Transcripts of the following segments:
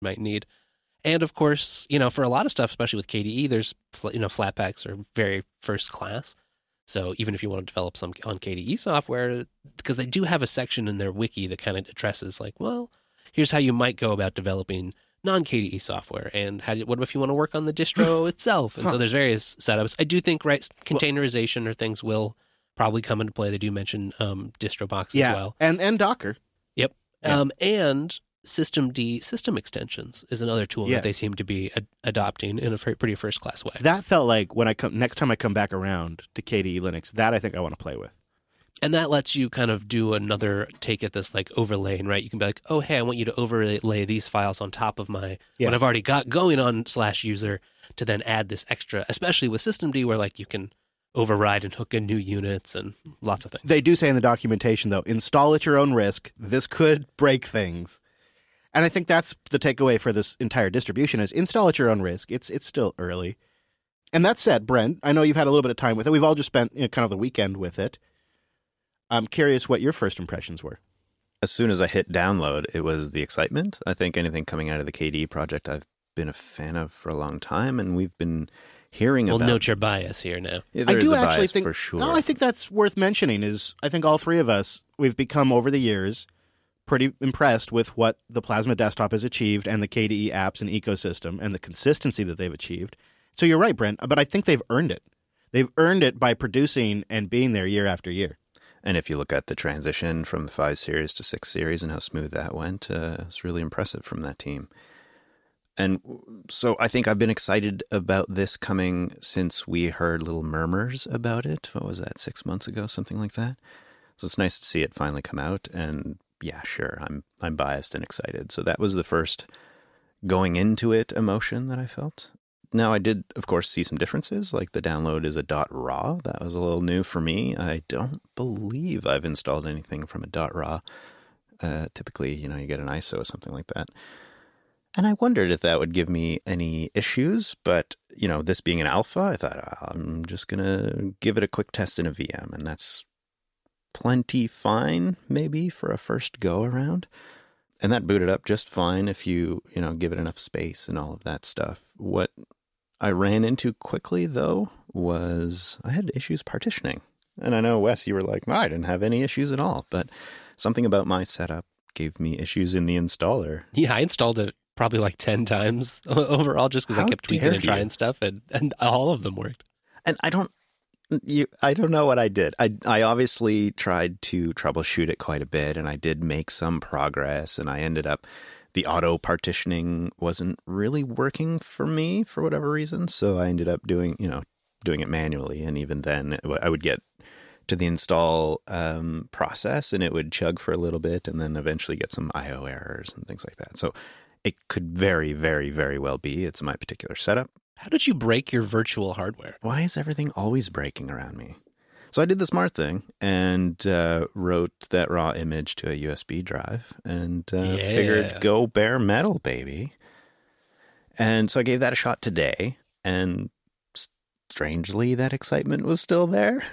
might need. And of course, for a lot of stuff, especially with KDE, there's, Flatpaks are very first class. So even if you want to develop some on KDE software, because they do have a section in their wiki that kind of addresses like, well, here's how you might go about developing non-KDE software, and what if you want to work on the distro itself? And so there's various setups. I do think containerization or things will probably come into play. They do mention DistroBox as well, and Docker. Yep, and systemd system extensions is another tool that they seem to be adopting in a pretty first-class way. That felt like when next time I come back around to KDE Linux, that I think I want to play with. And that lets you kind of do another take at this like overlaying, right? You can be like, oh, hey, I want you to overlay these files on top of what I've already got going on /user to then add this extra, especially with systemd where like you can override and hook in new units and lots of things. They do say in the documentation, though, install at your own risk. This could break things. And I think that's the takeaway for this entire distribution is install at your own risk. It's still early. And that said, Brent, I know you've had a little bit of time with it. We've all just spent kind of the weekend with it. I'm curious what your first impressions were. As soon as I hit download, it was the excitement. I think anything coming out of the KDE project I've been a fan of for a long time, and we've been hearing about... We'll note your bias here now. Yeah, there is a bias think, for sure. No, I think that's worth mentioning is I think all three of us, we've become over the years pretty impressed with what the Plasma Desktop has achieved and the KDE apps and ecosystem and the consistency that they've achieved. So you're right, Brent, but I think they've earned it. They've earned it by producing and being there year after year. And if you look at the transition from the 5 series to 6 series and how smooth that went, it's really impressive from that team. And so I think I've been excited about this coming since we heard little murmurs about it. What was that, 6 months ago, something like that? So it's nice to see it finally come out. And yeah, sure, I'm biased and excited. So that was the first going into it emotion that I felt. Now, I did, of course, see some differences, like the download is a .raw. That was a little new for me. I don't believe I've installed anything from a .raw. Typically, you get an ISO or something like that. And I wondered if that would give me any issues, but, this being an alpha, I thought, I'm just going to give it a quick test in a VM, and that's plenty fine, maybe, for a first go-around. And that booted up just fine if you give it enough space and all of that stuff. What I ran into quickly, though, was I had issues partitioning. And I know, Wes, you were like, I didn't have any issues at all. But something about my setup gave me issues in the installer. Yeah, I installed it probably like 10 times overall just because I kept tweaking and trying stuff, and all of them worked. And I don't know what I did. I obviously tried to troubleshoot it quite a bit, and I did make some progress, and I ended up... The auto partitioning wasn't really working for me for whatever reason, so I ended up doing it manually. And even then, I would get to the install process, and it would chug for a little bit, and then eventually get some I/O errors and things like that. So it could very, very, very well be it's my particular setup. How did you break your virtual hardware? Why is everything always breaking around me? So I did the smart thing and wrote that raw image to a USB drive and figured go bare metal, baby. And so I gave that a shot today, and strangely, that excitement was still there.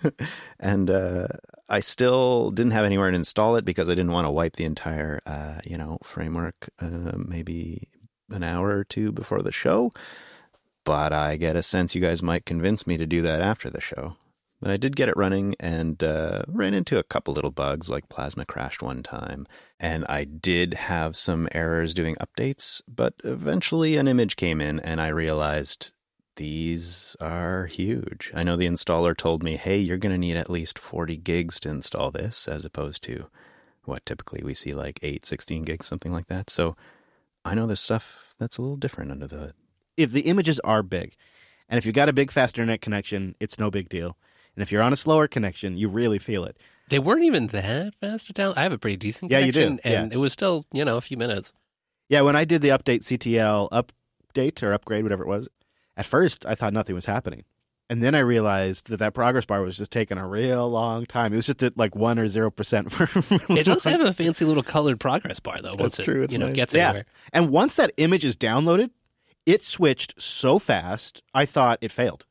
And I still didn't have anywhere to install it because I didn't want to wipe the entire, framework maybe an hour or two before the show. But I get a sense you guys might convince me to do that after the show. But I did get it running and ran into a couple little bugs, like Plasma crashed one time. And I did have some errors doing updates, but eventually an image came in and I realized these are huge. I know the installer told me, hey, you're going to need at least 40 gigs to install this, as opposed to what typically we see like 8, 16 gigs, something like that. So I know there's stuff that's a little different under the hood. If the images are big, and if you've got a big fast internet connection, it's no big deal. And if you're on a slower connection, you really feel it. They weren't even that fast to download. I have a pretty decent connection. Yeah, you do. And it was still, a few minutes. Yeah, when I did the update CTL update or upgrade, whatever it was, at first I thought nothing was happening. And then I realized that progress bar was just taking a real long time. It was just at like 1 or 0%. It does have a fancy little colored progress bar, though. That's true. It's nice. Gets anywhere. And once that image is downloaded, it switched so fast, I thought it failed.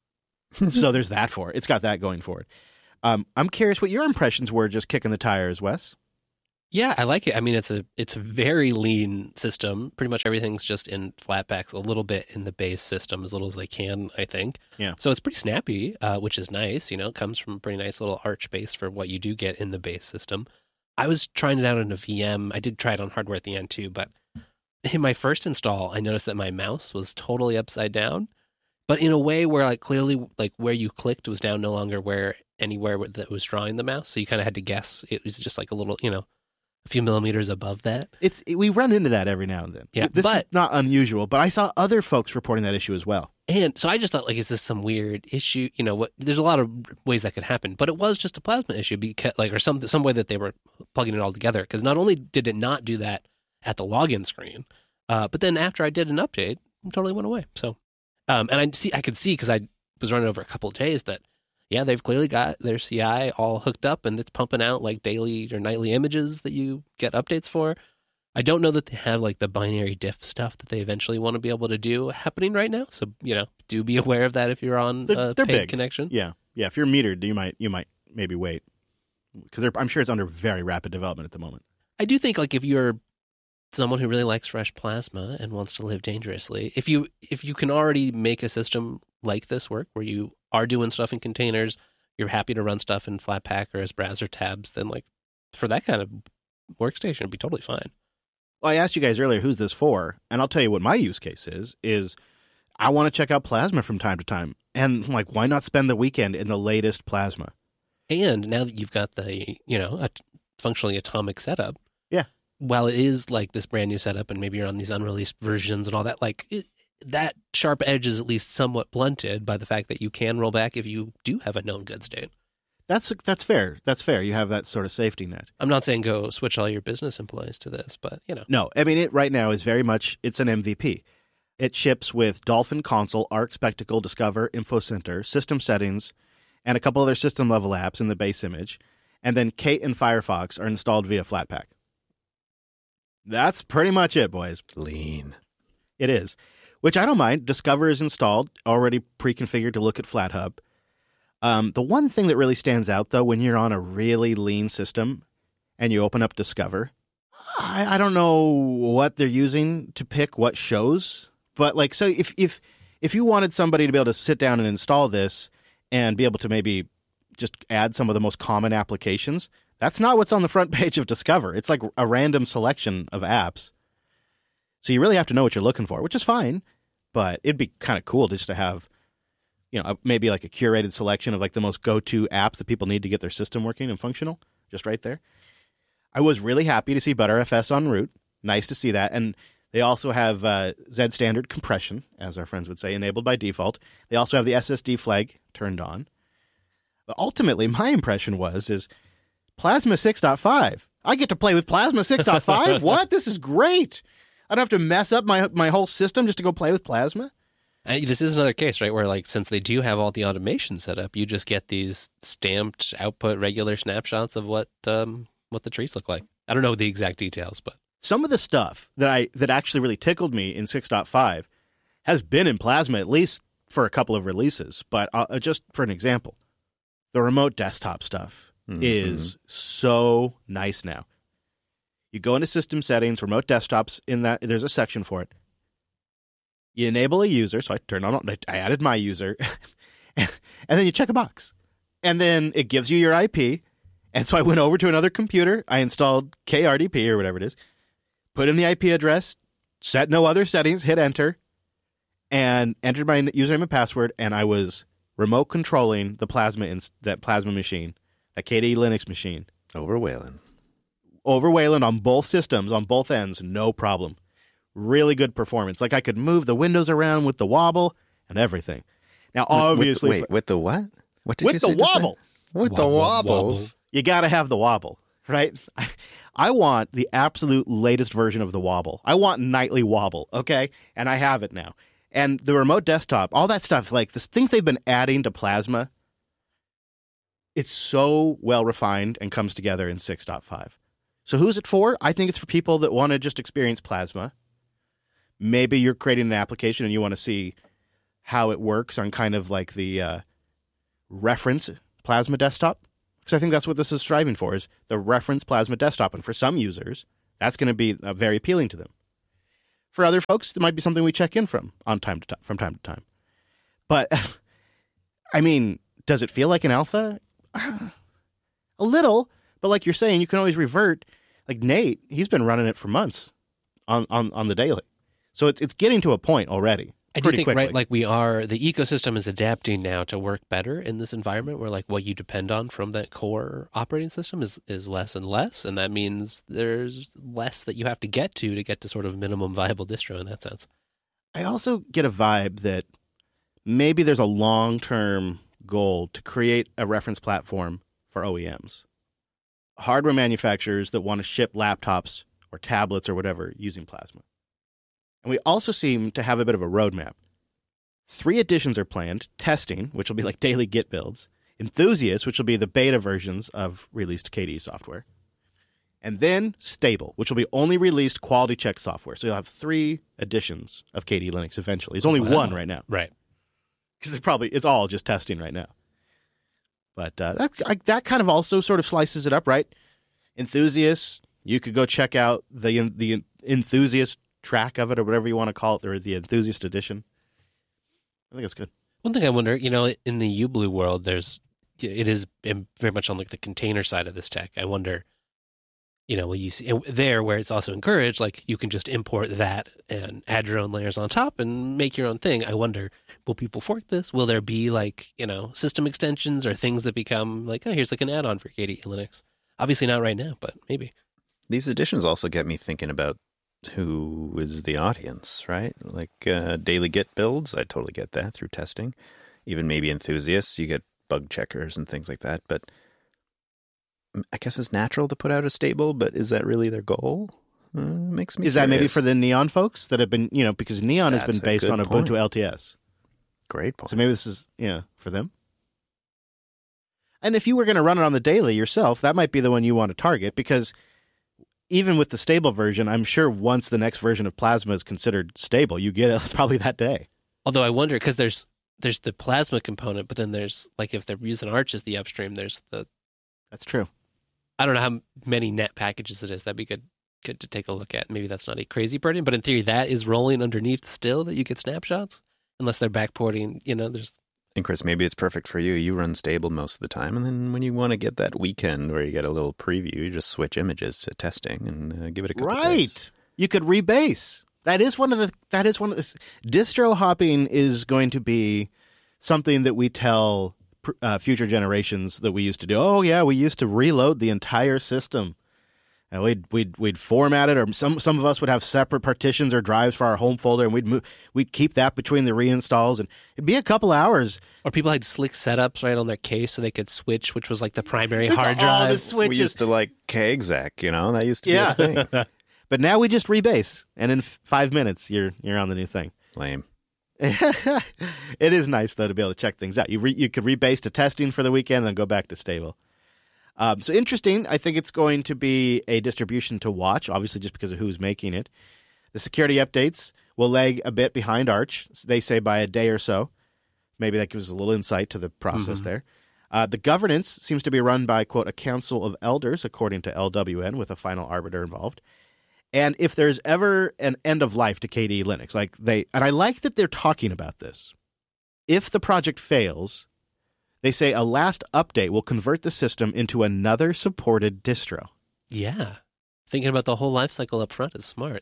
So there's that for it. It's got that going for it. I'm curious what your impressions were just kicking the tires, Wes. Yeah, I like it. I mean, it's a very lean system. Pretty much everything's just in Flatpaks, a little bit in the base system, as little as they can, I think. Yeah. So it's pretty snappy, which is nice. You know, it comes from a pretty nice little arch base for what you do get in the base system. I was trying it out in a VM. I did try it on hardware at the end too, but in my first install, I noticed that my mouse was totally upside down, but in a way where like clearly like where you clicked was now no longer where anywhere that was drawing the mouse. So you kind of had to guess. It was just like a little, a few millimeters above that. We run into that every now and then. Yeah, this is not unusual, but I saw other folks reporting that issue as well. And so I just thought, like, is this some weird issue? You know, there's a lot of ways that could happen, but it was just a plasma issue, because, like, or some way that they were plugging it all together. Because not only did it not do that at the login screen, but then after I did an update, it totally went away. So, and I could see because I was running over a couple of days that, yeah, they've clearly got their CI all hooked up and it's pumping out like daily or nightly images that you get updates for. I don't know that they have like the binary diff stuff that they eventually want to be able to do happening right now. So, do be aware of that if you're on a they're paid big. connection. Yeah. Yeah. If you're metered, you might maybe wait, because I'm sure it's under very rapid development at the moment. I do think like if you're someone who really likes fresh plasma and wants to live dangerously, if you can already make a system like this work where you are doing stuff in containers, you're happy to run stuff in Flatpak or as browser tabs, then like for that kind of workstation, it'd be totally fine. Well, I asked you guys earlier who's this for, and I'll tell you what my use case is I want to check out Plasma from time to time. And like, why not spend the weekend in the latest Plasma? And now that you've got the, a functionally atomic setup, yeah, while it is like this brand new setup and maybe you're on these unreleased versions and all that, like that sharp edge is at least somewhat blunted by the fact that you can roll back if you do have a known good state. That's fair. That's fair. You have that sort of safety net. I'm not saying go switch all your business employees to this, but No, I mean, it right now is very much, it's an MVP. It ships with Dolphin Console, Arc Spectacle, Discover, Info Center, System Settings, and a couple other system level apps in the base image. And then Kate and Firefox are installed via Flatpak. That's pretty much it, boys. Lean. It is. Which I don't mind. Discover is installed, already pre-configured to look at FlatHub. The one thing that really stands out, though, when you're on a really lean system and you open up Discover, I don't know what they're using to pick what shows, but like, so if you wanted somebody to be able to sit down and install this and be able to maybe just add some of the most common applications, that's not what's on the front page of Discover. It's like a random selection of apps. So you really have to know what you're looking for, which is fine, but it'd be kind of cool just to have, maybe like a curated selection of like the most go-to apps that people need to get their system working and functional, just right there. I was really happy to see ButterFS en route. Nice to see that. And they also have Z standard compression, as our friends would say, enabled by default. They also have the SSD flag turned on. But ultimately, my impression is Plasma 6.5. I get to play with Plasma 6.5? What? This is great. I don't have to mess up my whole system just to go play with Plasma. This is another case, right, where like since they do have all the automation set up, you just get these stamped output regular snapshots of what the trees look like. I don't know the exact details, but some of the stuff that actually really tickled me in 6.5 has been in Plasma at least for a couple of releases. But just for an example, the remote desktop stuff is so nice now. You go into system settings, remote desktops, in that there's a section for it. You enable a user, so I turned on, I added my user, and then you check a box. And then it gives you your IP. And so I went over to another computer, I installed KRDP or whatever it is, put in the IP address, set no other settings, hit enter, and entered my username and password, and I was remote controlling that Plasma machine, that KDE Linux machine. Over Wayland on both systems, on both ends, no problem. Really good performance. Like I could move the windows around with the wobble and everything. Now, obviously... with the what? What did with you say? The wobble. With the wobbles. Wobble. You got to have the wobble, right? I want the absolute latest version of the wobble. I want nightly wobble, okay? And I have it now. And the remote desktop, all that stuff, like the things they've been adding to Plasma, it's so well refined and comes together in 6.5. So who's it for? I think it's for people that want to just experience Plasma. Maybe you're creating an application and you want to see how it works on kind of like the reference Plasma desktop. because I think that's what this is striving for, is the reference Plasma desktop. And for some users, that's going to be very appealing to them. For other folks, it might be something we check in from time to time. But, I mean, does it feel like an alpha? A little, but like you're saying, you can always revert. Like Nate, he's been running it for months on the daily. So it's getting to a point already. I do think, quickly. right, like the ecosystem is adapting now to work better in this environment where like what you depend on from that core operating system is less and less. And that means there's less that you have to get to sort of minimum viable distro in that sense. I also get a vibe that maybe there's a long-term goal to create a reference platform for OEMs. Hardware manufacturers that want to ship laptops or tablets or whatever using Plasma. And we also seem to have a bit of a roadmap. 3 editions are planned: Testing, which will be like daily Git builds; Enthusiast, which will be the beta versions of released KDE software; and then Stable, which will be only released quality check software. So you'll have 3 editions of KDE Linux eventually. It's only one right now. Right. Because it's all just testing right now. But that kind of also sort of slices it up, right? Enthusiasts, you could go check out the Enthusiast track of it or whatever you want to call it, or the Enthusiast edition. I think it's good. One thing I wonder, in the uBlue world, it is very much on like the container side of this tech. I wonder, will you see there where it's also encouraged, like you can just import that and add your own layers on top and make your own thing. I wonder, will people fork this? Will there be like, system extensions or things that become like, oh, here's like an add-on for KDE Linux? Obviously not right now, but maybe. These editions also get me thinking about who is the audience, right? Like daily Git builds, I totally get that through testing. Even maybe enthusiasts, you get bug checkers and things like that. But I guess it's natural to put out a stable, but is that really their goal? Makes me Is curious. that maybe for the Neon folks that have been, because Neon has been based on Ubuntu LTS. Great point. So maybe this is, for them. And if you were going to run it on the daily yourself, that might be the one you want to target, because even with the stable version, I'm sure once the next version of Plasma is considered stable, you get it probably that day. Although I wonder, because there's the Plasma component, but then there's, like, if they're using Arch as the upstream, there's the... That's true. I don't know how many net packages it is. That'd be good to take a look at. Maybe that's not a crazy burden, but in theory, that is rolling underneath still, that you get snapshots, unless they're backporting, there's... And Chris, maybe it's perfect for you. You run stable most of the time, and then when you want to get that weekend where you get a little preview, you just switch images to testing and give it a couple days. You could rebase. That is one of the distro hopping is going to be something that we tell future generations that we used to do. Oh yeah, we used to reload the entire system. And we'd format it, or some of us would have separate partitions or drives for our home folder, and we'd keep that between the reinstalls, and it'd be a couple hours. Or people had slick setups right on their case so they could switch, which was like the primary hard drive. All the switches. We used to like KExec, that used to be a thing. But now we just rebase, and in 5 minutes you're on the new thing. Lame. It is nice though to be able to check things out. You could rebase to testing for the weekend, and then go back to stable. So interesting. I think it's going to be a distribution to watch, obviously just because of who's making it. The security updates will lag a bit behind Arch. They say by a day or so. Maybe that gives us a little insight to the process there. The governance seems to be run by, quote, a council of elders, according to LWN, with a final arbiter involved. And if there's ever an end of life to KDE Linux, and I like that they're talking about this. If the project fails, they say a last update will convert the system into another supported distro. Yeah. Thinking about the whole life cycle up front is smart.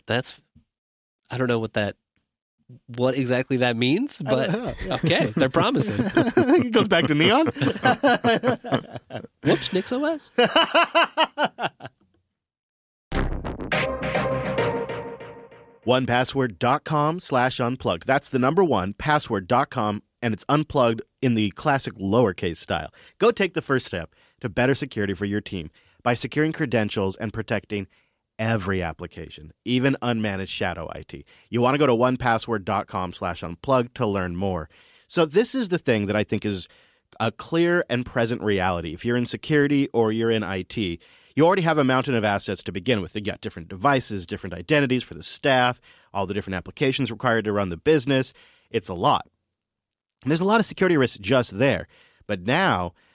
I don't know what exactly that means, but okay, they're promising. It goes back to Neon. Whoops, NixOS. 1password.com/unplugged. That's the number 1, password.com, and it's unplugged in the classic lowercase style. Go take the first step to better security for your team by securing credentials and protecting every application, even unmanaged shadow IT. You want to go to 1password.com/unplugged to learn more. So this is the thing that I think is a clear and present reality. If you're in security or you're in IT, you already have a mountain of assets to begin with. You got different devices, different identities for the staff, all the different applications required to run the business. It's a lot. And there's a lot of security risks just there. But now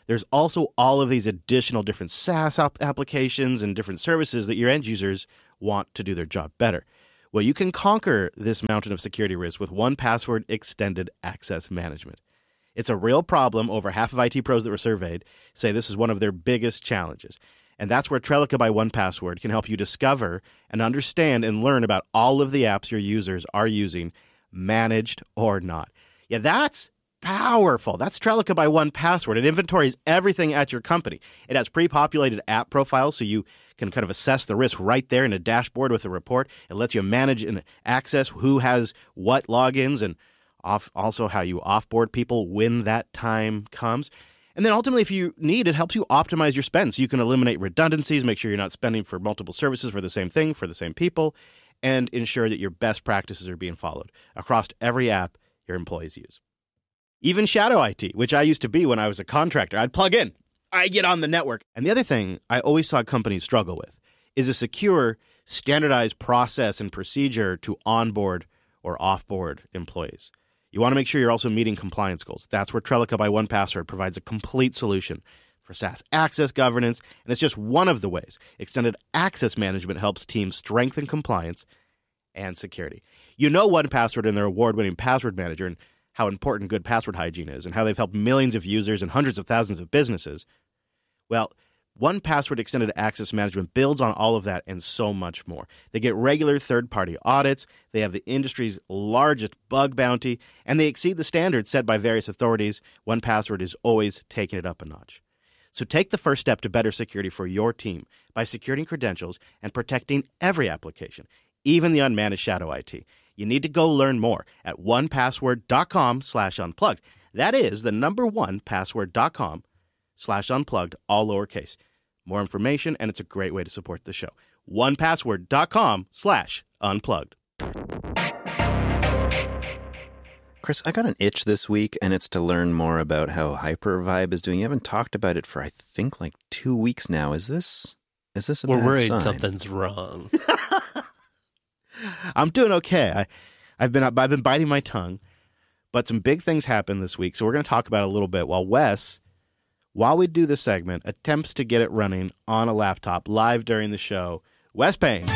there's also all of these additional different SaaS applications and different services that your end users want to do their job better. Well, you can conquer this mountain of security risk with 1Password Extended Access Management. It's a real problem. Over half of IT pros that were surveyed say this is one of their biggest challenges. And that's where Trellica by 1Password can help you discover and understand and learn about all of the apps your users are using, managed or not. Yeah, that's powerful. That's Trellica by 1Password. It inventories everything at your company. It has pre-populated app profiles so you can kind of assess the risk right there in a dashboard with a report. It lets you manage and access who has what logins and also how you offboard people when that time comes. And then ultimately, if you need, it helps you optimize your spend so you can eliminate redundancies, make sure you're not spending for multiple services for the same thing, for the same people, and ensure that your best practices are being followed across every app your employees use. Even Shadow IT, which I used to be when I was a contractor, I'd plug in, I get on the network. And the other thing I always saw companies struggle with is a secure, standardized process and procedure to onboard or offboard employees. You want to make sure you're also meeting compliance goals. That's where Trellica by 1Password provides a complete solution for SaaS access governance, and it's just one of the ways Extended Access Management helps teams strengthen compliance and security. You know 1Password and their award-winning password manager and how important good password hygiene is and how they've helped millions of users and hundreds of thousands of businesses. Well, 1Password Extended Access Management builds on all of that and so much more. They get regular third-party audits, they have the industry's largest bug bounty, and they exceed the standards set by various authorities. 1Password is always taking it up a notch. So take the first step to better security for your team by securing credentials and protecting every application, even the unmanaged shadow IT. You need to go learn more at 1password.com/unplugged. That is the number 1password.com/unplugged, all lowercase. More information, and it's a great way to support the show. 1password.com/unplugged. Chris, I got an itch this week, and it's to learn more about how Hypervibe is doing. You haven't talked about it for, I think, like 2 weeks now. Is this a We're bad worried sign? something's wrong. I'm doing okay. I've been biting my tongue, but some big things happened this week, so we're going to talk about it a little bit while Wes, while we do this segment, attempts to get it running on a laptop live during the show. Wes Payne,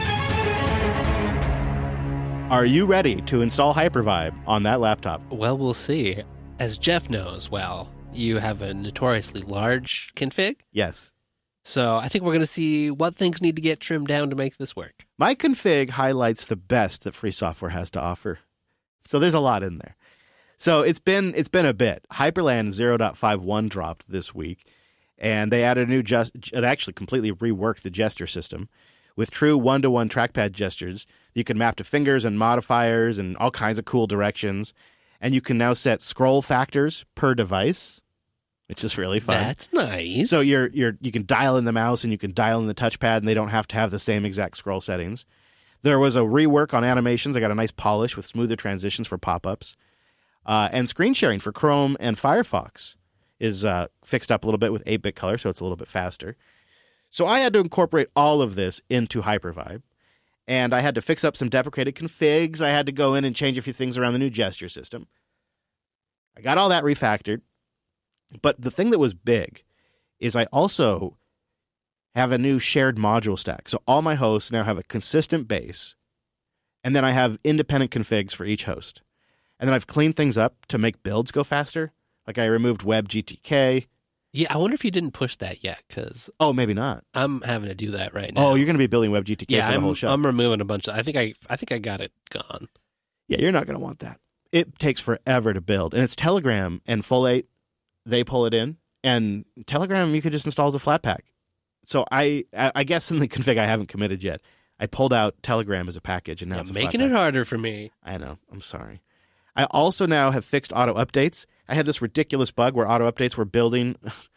are you ready to install Hypervibe on that laptop? Well, we'll see. As Jeff knows, you have a notoriously large config. Yes. So I think we're going to see what things need to get trimmed down to make this work. My config highlights the best that free software has to offer. So there's a lot in there. So it's been a bit. Hyperland 0.51 dropped this week, and they added a new they actually completely reworked the gesture system with true one-to-one trackpad gestures. You can map to fingers and modifiers and all kinds of cool directions, and you can now set scroll factors per device, which is really fun. That's nice. So you can dial in the mouse and you can dial in the touchpad, and they don't have to have the same exact scroll settings. There was a rework on animations. I got a nice polish with smoother transitions for pop-ups. And screen sharing for Chrome and Firefox is fixed up a little bit with 8-bit color, so it's a little bit faster. So I had to incorporate all of this into Hypervibe, and I had to fix up some deprecated configs. I had to go in and change a few things around the new gesture system. I got all that refactored. But the thing that was big is I also have a new shared module stack. So all my hosts now have a consistent base, and then I have independent configs for each host. And then I've cleaned things up to make builds go faster. Like I removed WebGTK. Yeah, I wonder if you didn't push that yet, because Oh, maybe not. I'm having to do that right now. Oh, you're going to be building WebGTK for the whole show. I'm removing a bunch of. I think I got it gone. Yeah, you're not going to want that. It takes forever to build, and it's Telegram and Folate. They pull it in, and Telegram you could just install as a Flatpak. So I guess in the config I haven't committed yet, I pulled out Telegram as a package, and now it's a making Flatpak. it harder for me. I know. I'm sorry. I also now have fixed auto updates. I had this ridiculous bug where auto updates were building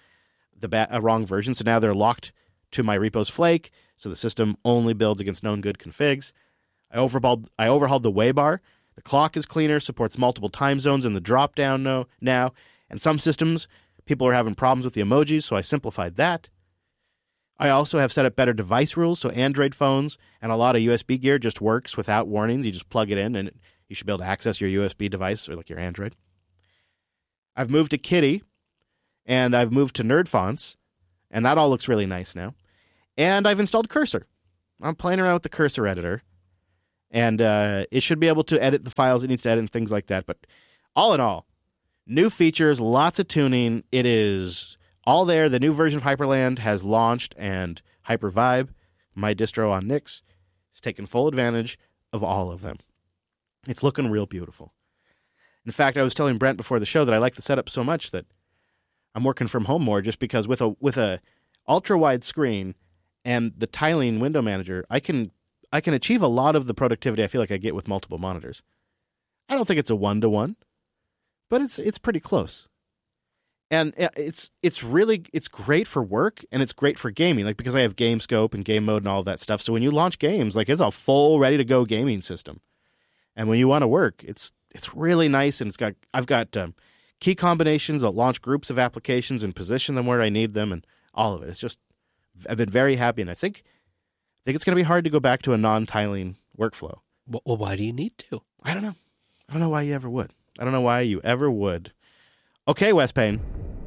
a wrong version, so now they're locked to my repo's flake, so the system only builds against known good configs. I overhauled the Waybar. The clock is cleaner, supports multiple time zones in the drop-down now. And some systems, people are having problems with the emojis, so I simplified that. I also have set up better device rules, so Android phones and a lot of USB gear just works without warnings. You just plug it in, and you should be able to access your USB device or like your Android. I've moved to Kitty, and I've moved to Nerd Fonts, and that all looks really nice now. And I've installed Cursor. I'm playing around with the Cursor editor, and it should be able to edit the files it needs to edit and things like that. But all in all, new features, lots of tuning. It is all there. The new version of Hyperland has launched, and Hypervibe, my distro on Nix, is taking full advantage of all of them. It's looking real beautiful. In fact, I was telling Brent before the show that I like the setup so much that I'm working from home more, just because with a ultra wide screen and the tiling window manager, I can achieve a lot of the productivity I feel like I get with multiple monitors. I don't think it's a 1-to-1, but it's pretty close. And it's great for work, and it's great for gaming, like because I have Game Scope and Game Mode and all of that stuff. So when you launch games, like it's a full ready to go gaming system. And when you want to work, it's really nice, and I've got key combinations that launch groups of applications and position them where I need them, and all of it. It's just, I've been very happy, and I think it's going to be hard to go back to a non-tiling workflow. Well, why do you need to? I don't know. I don't know why you ever would. Okay, Wes Payne.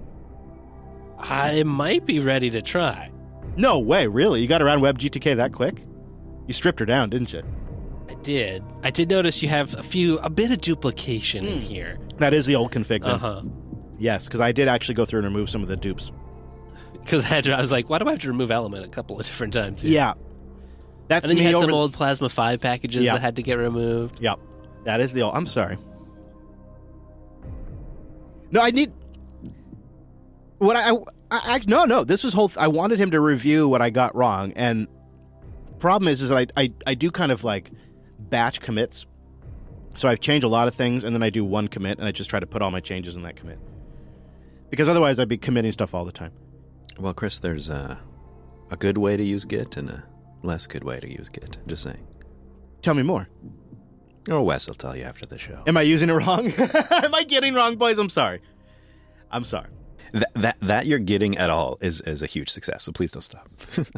I might be ready to try. No way, really? You got around WebGTK that quick? You stripped her down, didn't you? I did notice you have a bit of duplication in here. That is the old config then. Uh-huh. Yes, because I did actually go through and remove some of the dupes. Because I was like, why do I have to remove Element a couple of different times here? Yeah. That's and then me you had over some old Plasma 5 packages that had to get removed. Yep. That is the old... I'm sorry. No, I need... What No, this was whole... I wanted him to review what I got wrong, and problem is that I do kind of like batch commits. So I've changed a lot of things, and then I do one commit, and I just try to put all my changes in that commit. Because otherwise I'd be committing stuff all the time. Well, Chris, there's a good way to use Git and a less good way to use Git. Just saying. Tell me more. Oh, Wes will tell you after the show. Am I using it wrong? Am I getting wrong, boys? I'm sorry. That you're getting at all is a huge success, so please don't stop.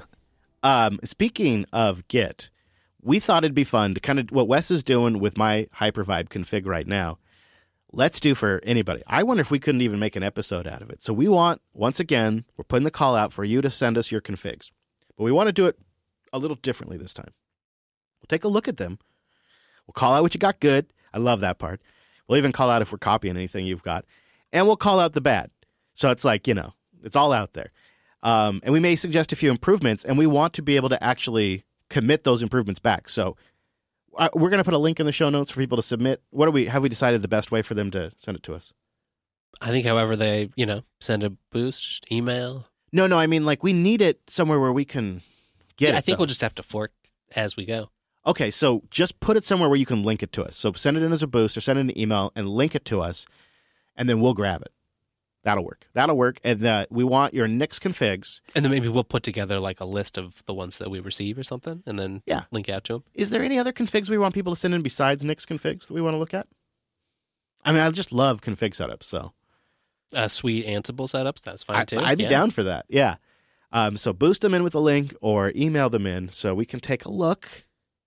Speaking of Git, we thought it'd be fun to kind of what Wes is doing with my Hypervibe config right now. Let's do for anybody. I wonder if we couldn't even make an episode out of it. So we want, once again, we're putting the call out for you to send us your configs. But we want to do it a little differently this time. We'll take a look at them. We'll call out what you got good. I love that part. We'll even call out if we're copying anything you've got. And we'll call out the bad. So it's like, it's all out there. And we may suggest a few improvements, and we want to be able to actually commit those improvements back. So we're going to put a link in the show notes for people to submit. Have we decided the best way for them to send it to us? I think however they, send a boost, email. No, I mean, like, we need it somewhere where we can get it. I think we'll just have to fork as we go. Okay, so just put it somewhere where you can link it to us. So send it in as a boost or send it in an email and link it to us, and then we'll grab it. That'll work. And we want your Nix configs. And then maybe we'll put together like a list of the ones that we receive or something, and then link out to them. Is there any other configs we want people to send in besides Nix configs that we want to look at? I mean, I just love config setups, so. Sweet Ansible setups, that's fine too. I'd be down for that, yeah. So boost them in with a link or email them in so we can take a look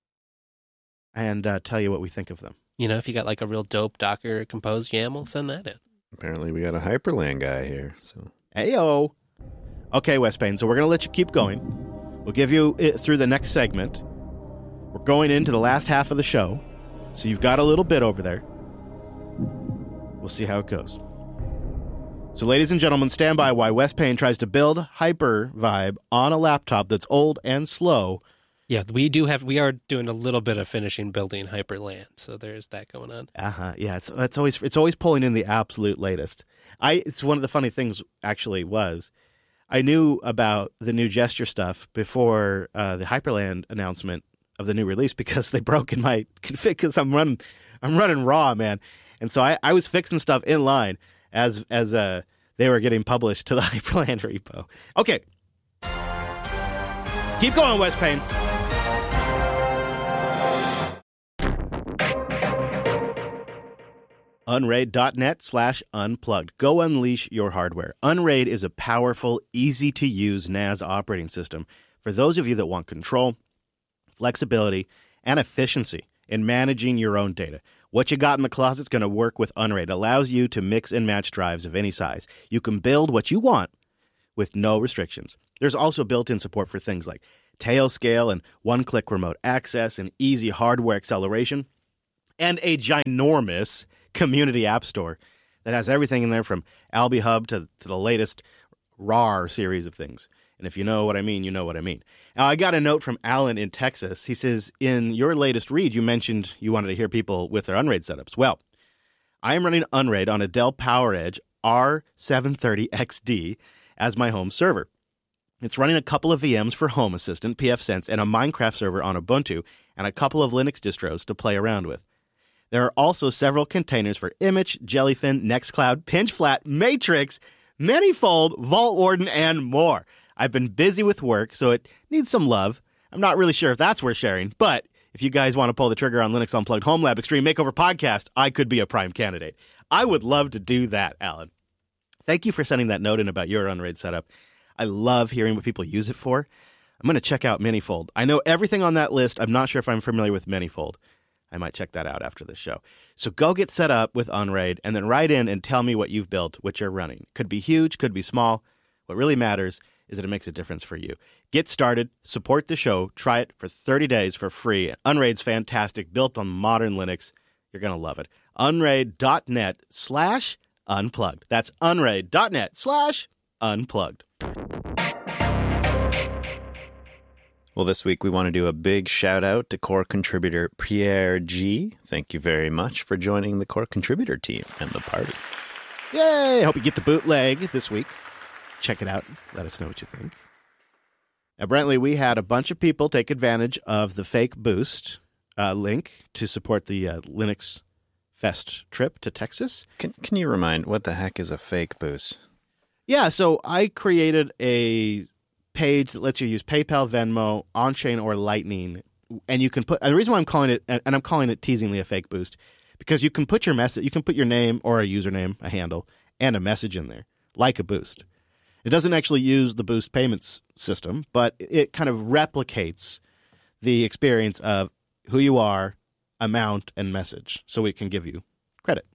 and tell you what we think of them. If you got like a real dope Docker composed YAML, send that in. Apparently we got a Hyperland guy here. So Heyo. Okay, Wes Payne, so we're going to let you keep going. We'll give you it through the next segment. We're going into the last half of the show, so you've got a little bit over there. We'll see how it goes. So ladies and gentlemen, stand by while Wes Payne tries to build Hypervibe on a laptop that's old and slow. Yeah, we are doing a little bit of finishing building Hyperland, so there's that going on. Yeah, it's always pulling in the absolute latest. It's one of the funny things actually was I knew about the new gesture stuff before the Hyperland announcement of the new release because they broke in my config because I'm running raw, man. And so I was fixing stuff in line as they were getting published to the Hyperland repo. Okay. Keep going, Wes Payne. Unraid.net/unplugged. Go unleash your hardware. Unraid is a powerful, easy-to-use NAS operating system for those of you that want control, flexibility, and efficiency in managing your own data. What you got in the closet's going to work with Unraid. It allows you to mix and match drives of any size. You can build what you want with no restrictions. There's also built-in support for things like Tailscale and one-click remote access and easy hardware acceleration, and a ginormous community app store that has everything in there from Albi Hub to the latest RAR series of things. And if you know what I mean, you know what I mean. Now, I got a note from Alan in Texas. He says, in your latest read, you mentioned you wanted to hear people with their Unraid setups. Well, I am running Unraid on a Dell PowerEdge R730XD as my home server. It's running a couple of VMs for Home Assistant, pfSense, and a Minecraft server on Ubuntu, and a couple of Linux distros to play around with. There are also several containers for Image, Jellyfin, Nextcloud, Pinchflat, Matrix, Manyfold, Vault Warden, and more. I've been busy with work, so it needs some love. I'm not really sure if that's worth sharing, but if you guys want to pull the trigger on Linux Unplugged Home Lab Extreme Makeover Podcast, I could be a prime candidate. I would love to do that, Alan. Thank you for sending that note in about your Unraid setup. I love hearing what people use it for. I'm going to check out Manyfold. I know everything on that list. I'm not sure if I'm familiar with Manyfold. I might check that out after this show. So go get set up with Unraid and then write in and tell me what you've built, what you're running. Could be huge, could be small. What really matters is that it makes a difference for you. Get started, support the show, try it for 30 days for free. Unraid's fantastic, built on modern Linux. You're going to love it. Unraid.net/unplugged. That's unraid.net/unplugged. Well, this week we want to do a big shout out to core contributor Pierre G. Thank you very much for joining the core contributor team and the party. Yay! Hope you get the bootleg this week. Check it out. Let us know what you think. Now, Brentley, we had a bunch of people take advantage of the fake boost link to support the Linux Fest trip to Texas. Can you remind what the heck is a fake boost? Yeah, so I created a page that lets you use PayPal, Venmo, on-chain, or Lightning, and you can put. And the reason why I'm calling it, and I'm calling it teasingly a fake boost, because you can put your message, you can put your name or a username, a handle, and a message in there, like a boost. It doesn't actually use the boost payments system, but it kind of replicates the experience of who you are, amount, and message, so it can give you credit.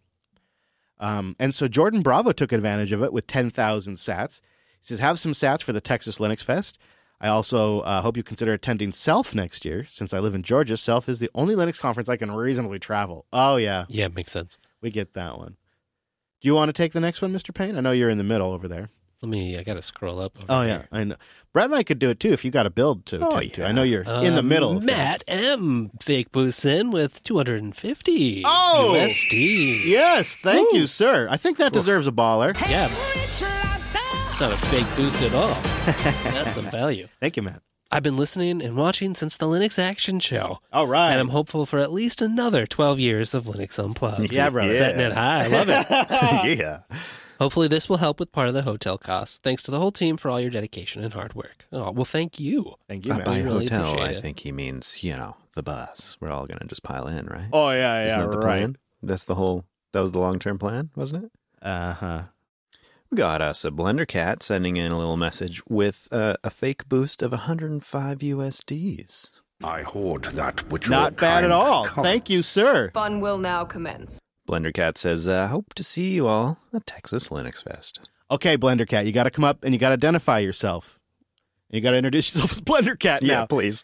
And so Jordan Bravo took advantage of it with 10,000 sats. He says, have some sats for the Texas Linux Fest. I also hope you consider attending SELF next year. Since I live in Georgia, SELF is the only Linux conference I can reasonably travel. Oh, yeah. Yeah, it makes sense. We get that one. Do you want to take the next one, Mr. Payne? I know you're in the middle over there. I got to scroll up. Oh, yeah. I know. Brad and I could do it, too, if you got a build to attend to. I know you're in the middle of Matt M. fake boosts in with 250 Oh! USD. Yes, thank you, sir. I think that deserves a baller. Yeah. It's not a fake boost at all. That's some value. Thank you, Matt. I've been listening and watching since the Linux Action Show. All right. And I'm hopeful for at least another 12 years of Linux Unplugged. Yeah, brother. Setting it high. I love it. Yeah. Hopefully this will help with part of the hotel costs. Thanks to the whole team for all your dedication and hard work. Oh, well, thank you. Thank you, Matt. By really hotel, appreciate I it. think he means, the bus. We're all going to just pile in, right? Oh, yeah, Isn't that the right. plan? That was the long-term plan, wasn't it? Uh-huh. We got us a Blender Cat sending in a little message with a fake boost of 105 USDs. I hoard that which Not your bad at kind all. covet. Thank you, sir. Fun will now commence. Blender Cat says, hope to see you all at Texas Linux Fest. Okay, Blender Cat, you got to come up and you got to identify yourself. You got to introduce yourself as Blender Cat now. Yeah, please.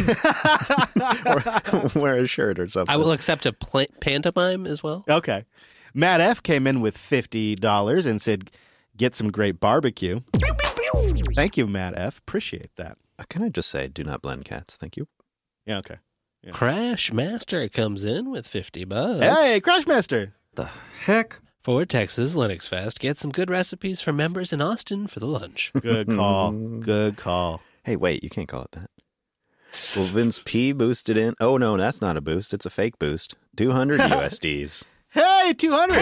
Or wear a shirt or something. I will accept a pantomime as well. Okay. Matt F. came in with $50 and said, get some great barbecue. Thank you, Matt F. Appreciate that. Can I just say, do not blend cats? Thank you. Yeah, okay. Yeah. Crash Master comes in with $50. Hey, Crashmaster. The heck? For Texas Linux Fest, get some good recipes for members in Austin for the lunch. Good call. Good call. Hey, wait, you can't call it that. Well, Vince P boosted in. Oh, no, that's not a boost. It's a fake boost. 200 USDs. Hey, 200.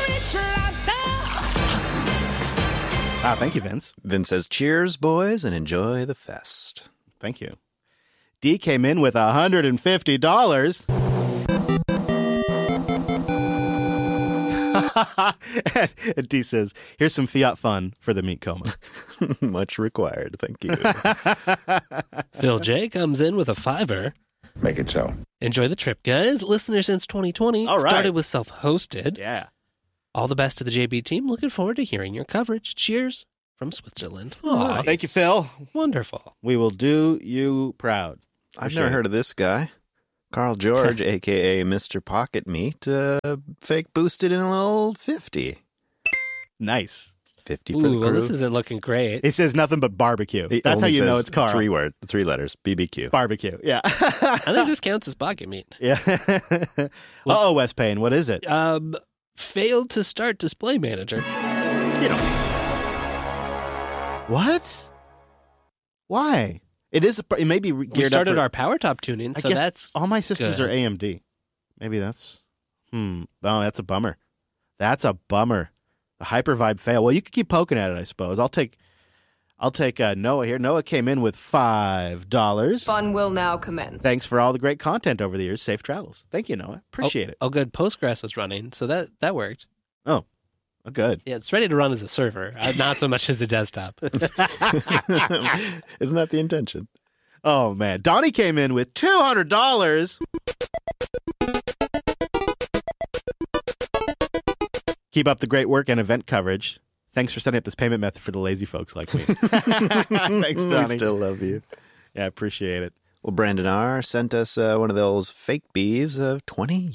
Ah, thank you, Vince. Vince says, cheers, boys, and enjoy the fest. Thank you. D came in with $150. And D says, here's some fiat fun for the meat coma. Much required. Thank you. Phil J comes in with a $5. Make it so. Enjoy the trip, guys. Listener since 2020. All right. Started with self-hosted. Yeah. All the best to the JB team. Looking forward to hearing your coverage. Cheers from Switzerland. Aw, thank you, Phil. Wonderful. We will do you proud. I've never heard of this guy. Carl George, a.k.a. Mr. Pocket Meat, fake boosted in a little 50. Nice. 50 for the crew. Well, this isn't looking great. It says nothing but barbecue. It That's how only you know says it's Carl. 3 letters, BBQ. Barbecue. Yeah. I think this counts as pocket meat. Yeah. Uh-oh, Wes Payne. What is it? Failed to start display manager. You know. What? Why? It is. It may be geared We started up for, our power top tuning, I so guess that's all my systems good. are AMD. Maybe that's. Oh, that's a bummer. That's a bummer. The Hypervibe fail. Well, you could keep poking at it, I suppose. I'll take Noah here. Noah came in with $5. Fun will now commence. Thanks for all the great content over the years. Safe travels. Thank you, Noah. Appreciate it. Oh, good. Postgres is running, so that worked. Oh, good. Yeah, it's ready to run as a server, not so much as a desktop. Isn't that the intention? Oh, man. Donnie came in with $200. Keep up the great work and event coverage. Thanks for setting up this payment method for the lazy folks like me. Thanks, Donnie. We still love you. Yeah, I appreciate it. Well, Brandon R. sent us one of those fake bees of $20.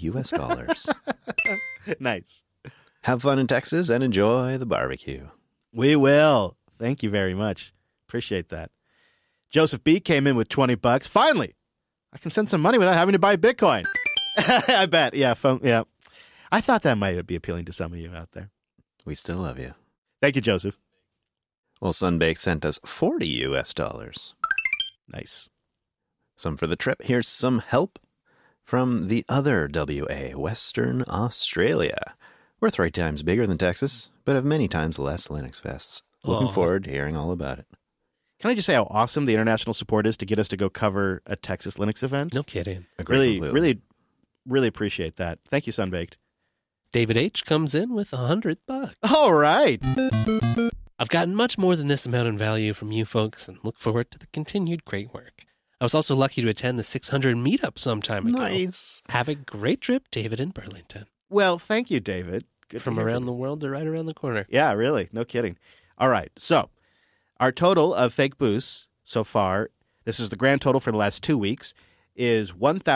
Nice. Have fun in Texas and enjoy the barbecue. We will. Thank you very much. Appreciate that. Joseph B. came in with $20. Finally, I can send some money without having to buy Bitcoin. I bet. Yeah. Yeah. I thought that might be appealing to some of you out there. We still love you. Thank you, Joseph. Well, Sunbake sent us $40. Nice. Some for the trip. Here's some help from the other WA, Western Australia. We're 3 times bigger than Texas, but have many times less Linux fests. Looking forward to hearing all about it. Can I just say how awesome the international support is to get us to go cover a Texas Linux event? No kidding. Really appreciate that. Thank you, Sunbaked. David H. comes in with $100. All right. I've gotten much more than this amount in value from you folks and look forward to the continued great work. I was also lucky to attend the 600 meetup some time ago. Nice. Have a great trip, David in Burlington. Well, thank you, David. Good From around the world to right around the corner. Yeah, really. No kidding. All right. So our total of fake boosts so far, this is the grand total for the last 2 weeks, is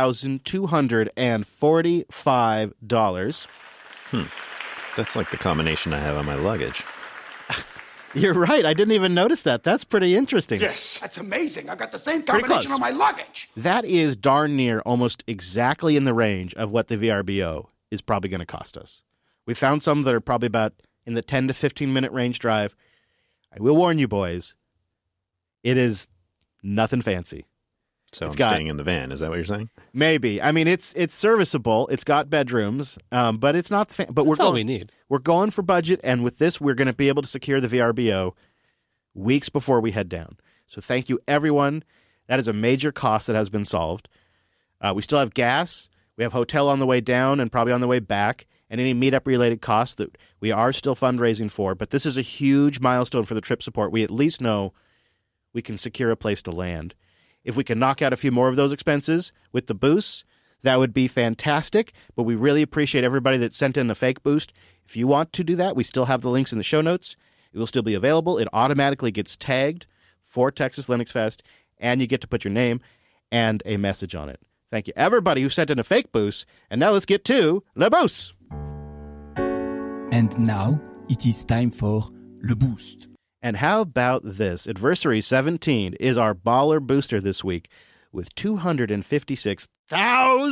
$1,245. That's like the combination I have on my luggage. You're right. I didn't even notice that. That's pretty interesting. Yes, that's amazing. I've got the same Pretty combination close. on my luggage. That is darn near almost exactly in the range of what the VRBO is probably going to cost us. We found some that are probably about in the 10 to 15 minute range drive. I will warn you, boys, it is nothing fancy. So It's I'm got- staying in the van. Is that what you're saying? Maybe. I mean, it's serviceable. It's got bedrooms, but it's not. But That's all we need. We're going for budget, and with this, we're going to be able to secure the VRBO weeks before we head down. So thank you, everyone. That is a major cost that has been solved. We still have gas. We have hotel on the way down and probably on the way back, and any meetup-related costs that we are still fundraising for. But this is a huge milestone for the trip support. We at least know we can secure a place to land. If we can knock out a few more of those expenses with the boosts, that would be fantastic. But we really appreciate everybody that sent in a fake boost. If you want to do that, we still have the links in the show notes. It will still be available. It automatically gets tagged for Texas Linux Fest, and you get to put your name and a message on it. Thank you, everybody who sent in a fake boost. And now let's get to Le Boost. And now it is time for Le Boost. And how about this? Adversary 17 is our baller booster this week with 256,000